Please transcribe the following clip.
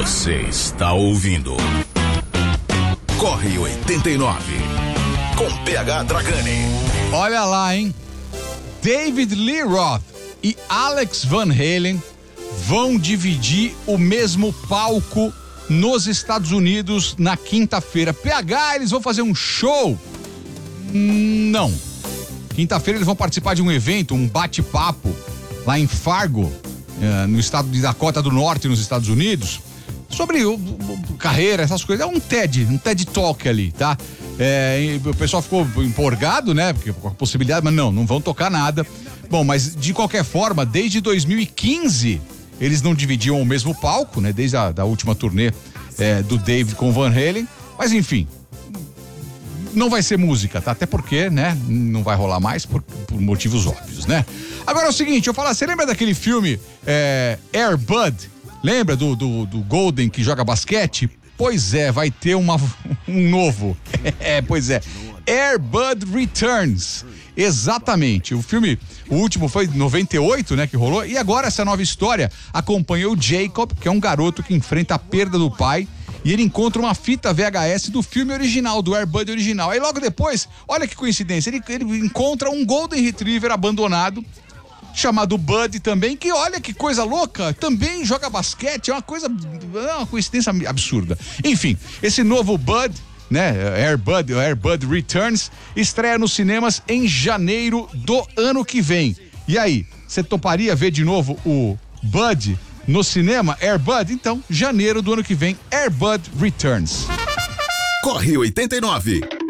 Você está ouvindo Corre 89 com PH Dragani. Olha lá, hein? David Lee Roth e Alex Van Halen vão dividir o mesmo palco nos Estados Unidos na quinta-feira. PH, eles vão fazer um show? Não. Quinta-feira eles vão participar de um evento, um bate-papo lá em Fargo, no estado de Dakota do Norte, nos Estados Unidos, sobre carreira, essas coisas. É um TED Talk ali, tá? O pessoal ficou empolgado, né? Porque com a possibilidade, mas não vão tocar nada. Bom, mas de qualquer forma, desde 2015 eles não dividiam o mesmo palco, né? Desde a última turnê do David com Van Halen. Mas enfim, não vai ser música, tá? Até porque, né? Não vai rolar mais por motivos óbvios, né? Agora é o seguinte, eu falar, você lembra daquele filme Air Bud? Lembra do Golden que joga basquete? Pois é, vai ter um novo. Pois é. Air Bud Returns. Exatamente. O último foi em 98, né, que rolou. E agora essa nova história acompanha o Jacob, que é um garoto que enfrenta a perda do pai. E ele encontra uma fita VHS do filme original, do Air Bud original. Aí logo depois, olha que coincidência, ele encontra um Golden Retriever abandonado, chamado Bud também, que olha que coisa louca, também joga basquete, é uma coincidência absurda. Enfim, esse novo Bud, né, Air Bud Returns, estreia nos cinemas em janeiro do ano que vem. E aí, você toparia ver de novo o Bud no cinema, Air Bud? Então, janeiro do ano que vem, Air Bud Returns. Corre 89.